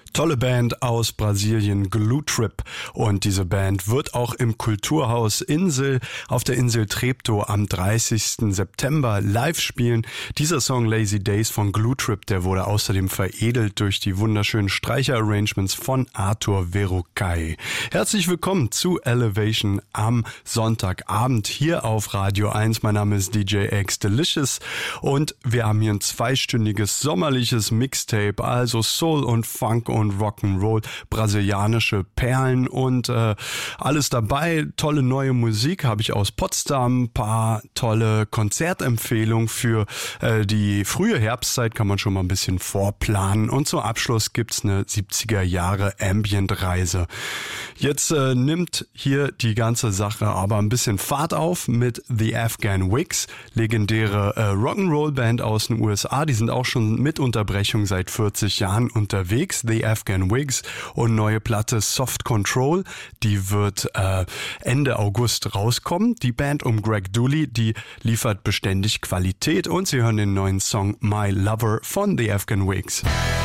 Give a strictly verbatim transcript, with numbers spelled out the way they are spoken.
Tolle Band aus Brasilien, Glue Trip. Und diese Band wird auch im Kulturhaus Insel auf der Insel Treptow am dreißigsten September live spielen. Dieser Song Lazy Days von Glue Trip, der wurde außerdem veredelt durch die wunderschönen Streicher-Arrangements von Arthur Verocai. Herzlich willkommen zu Elevation am Sonntagabend hier auf Radio eins. Mein Name ist D J X Delicious und wir haben hier ein zweistündiges sommerliches Mixtape, also Soul und Funk und Rock'n'Roll, brasilianische Perlen und äh, alles dabei. Tolle neue Musik habe ich aus Potsdam, ein paar tolle Konzertempfehlungen für äh, die frühe Herbstzeit, kann man schon mal ein bisschen vorplanen. Und zum Abschluss gibt's eine siebziger Jahre Ambient-Reise. Jetzt äh, nimmt hier die ganze Sache aber ein bisschen Fahrt auf mit The Afghan Wigs, legendäre äh, Rock'n'Roll-Band aus den U S A. Die sind auch schon mit Unterbrechung seit vierzig Jahren unterwegs. The Afghan Wigs und neue Platte Soft Control, die wird äh, Ende August rauskommen. Die Band um Greg Dooley, die liefert beständig Qualität und Sie hören den neuen Song My Lover von The Afghan Wigs.